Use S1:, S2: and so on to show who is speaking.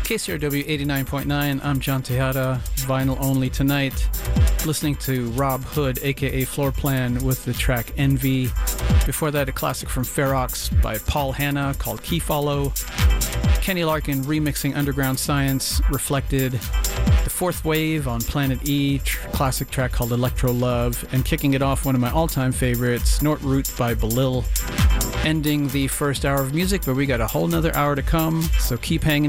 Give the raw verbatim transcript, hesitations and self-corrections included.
S1: K C R W eighty-nine point nine, I'm John Tejada, vinyl only tonight. Listening to Rob Hood, aka Floorplan, with the track Envy. Before that, a classic from Ferox by Paul Hanna called Key Follow. Kenny Larkin remixing Underground Science, Reflected. The Fourth Wave on Planet E, tr- classic track called Electro Love. And kicking it off, one of my all-time favorites, Nort Root by Belil. Ending the first hour of music, but we got a whole nother hour to come, so keep hanging